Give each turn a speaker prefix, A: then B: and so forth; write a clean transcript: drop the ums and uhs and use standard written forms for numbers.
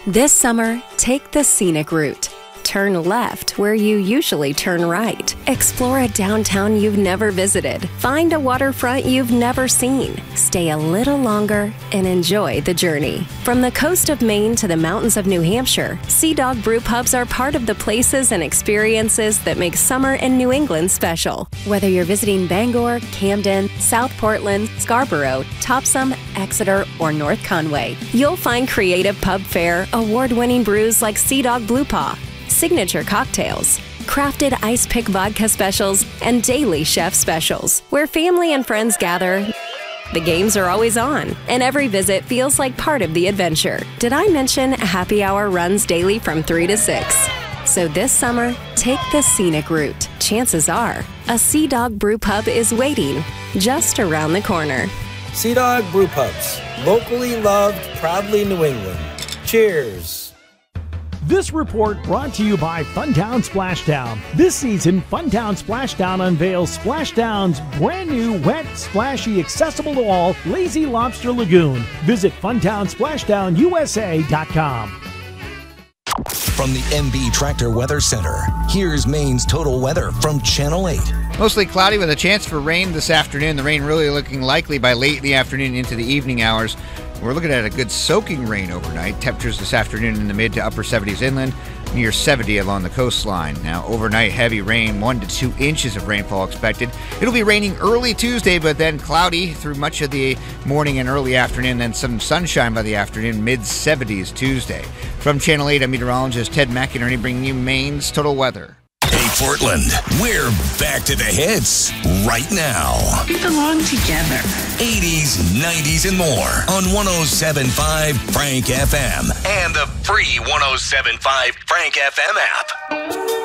A: This summer, take the scenic route. Turn left where you usually turn right. Explore a downtown you've never visited. Find a waterfront you've never seen. Stay a little longer and enjoy the journey. From the coast of Maine to the mountains of New Hampshire, Sea Dog Brew Pubs are part of the places and experiences that make summer in New England special. Whether you're visiting Bangor, Camden, South Portland, Scarborough, Topsom, Exeter, or North Conway, you'll find creative pub fare, award-winning brews like Sea Dog Blue Paw, signature cocktails, crafted ice pick vodka specials, and daily chef specials. Where family and friends gather, the games are always on, and every visit feels like part of the adventure. Did I mention happy hour runs daily from 3 to 6? So this summer, take the scenic route. Chances are, a Sea Dog Brew Pub is waiting just around the corner.
B: Sea Dog Brew Pubs, locally loved, proudly New England. Cheers.
C: This report brought to you by Funtown Splashdown. This season, Funtown Splashdown unveils Splashdown's brand new, wet, splashy, accessible to all Lazy Lobster Lagoon. Visit FuntownSplashdownUSA.com.
D: From the MB Tractor Weather Center, here's Maine's total weather from Channel 8.
E: Mostly cloudy with a chance for rain this afternoon. The rain really looking likely by late in the afternoon into the evening hours. We're looking at a good soaking rain overnight. Temperatures this afternoon in the mid to upper 70s inland, near 70 along the coastline. Now, overnight heavy rain, 1 to 2 inches of rainfall expected. It'll be raining early Tuesday, but then cloudy through much of the morning and early afternoon, then some sunshine by the afternoon, mid 70s Tuesday. From Channel 8, I'm meteorologist Ted McInerney bringing you Maine's total weather.
D: Hey, Portland, we're back to the hits right now.
F: We belong together.
D: 80s, 90s, and more on 107.5 Frank FM and the free 107.5 Frank FM app.